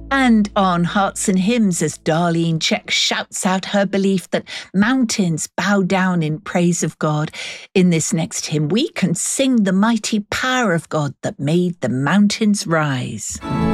And on Hearts and Hymns, as Darlene Zschech shouts out her belief that mountains bow down in praise of God, in this next hymn we can sing the mighty power of God that made the mountains rise.